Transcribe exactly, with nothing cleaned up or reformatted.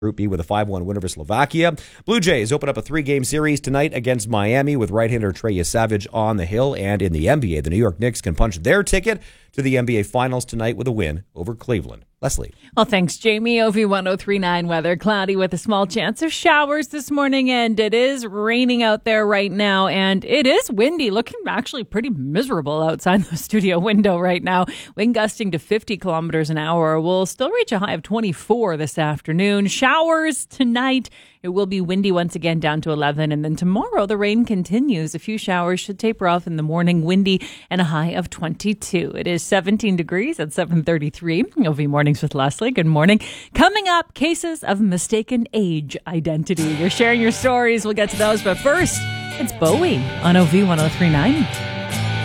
Group B with a five one win over Slovakia. Blue Jays open up a three-game series tonight against Miami with right-hander Trey Savage on the hill. And in the N B A, the New York Knicks can punch their ticket to the N B A Finals tonight with a win over Cleveland. Leslie. Well, thanks, Jamie. O V ten thirty-nine weather. Cloudy with a small chance of showers this morning, and it is raining out there right now, and it is windy. Looking actually pretty miserable outside the studio window right now. Wind gusting to fifty kilometers an hour. We'll still reach a high of twenty-four this afternoon. Showers tonight. It will be windy once again down to eleven, and then tomorrow the rain continues. A few showers should taper off in the morning, windy, and a high of twenty-two. It is seventeen degrees at seven thirty-three. O V Mornings with Leslie. Good morning. Coming up, cases of mistaken age identity. You're sharing your stories. We'll get to those, but first, it's Bowie on O V ten thirty-nine.